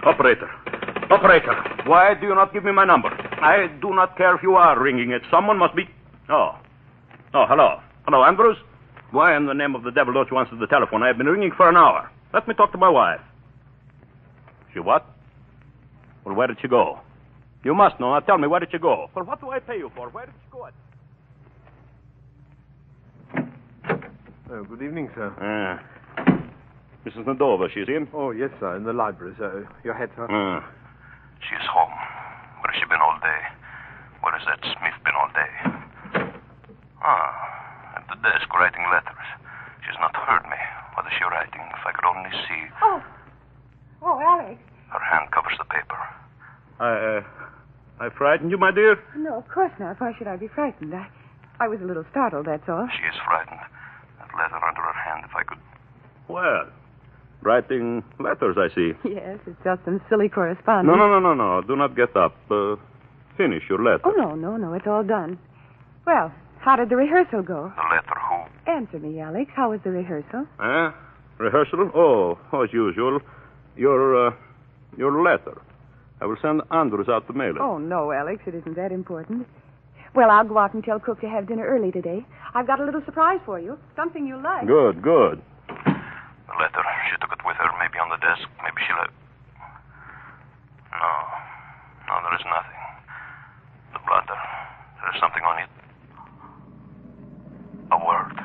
Operator. Operator, why do you not give me my number? I do not care if you are ringing it. Someone must be... Oh, hello. Hello, Andrews? Why in the name of the devil don't you answer the telephone? I have been ringing for an hour. Let me talk to my wife. She what? Well, where did she go? You must know. Now tell me, where did she go? Well, what do I pay you for? Where did she go? Oh, good evening, sir. Mrs. Nadova, she's in? Oh, yes, sir, in the library, sir. Your head, sir? She's home. Where has she been all day? Where has that Smith been all day? At the desk, writing letters. She's not heard me. What is she writing? If I could only see... Oh, Alex. Her hand covers the paper. I frightened you, my dear? No, of course not. Why should I be frightened? I was a little startled, that's all. She is frightened. That letter under her hand, if I could... Well, writing letters, I see. Yes, it's just some silly correspondence. No. Do not get up. Finish your letter. Oh, no. It's all done. Well, how did the rehearsal go? The letter who? Answer me, Alex. How was the rehearsal? Rehearsal? Oh, as usual. Your letter. I will send Andrews out to mail it. Oh, no, Alex. It isn't that important. Well, I'll go out and tell Cook to have dinner early today. I've got a little surprise for you. Something you'll like. Good. The letter. She took it with her, maybe on the desk. Maybe she left... No, there is nothing. The blotter. There is something on it. A word.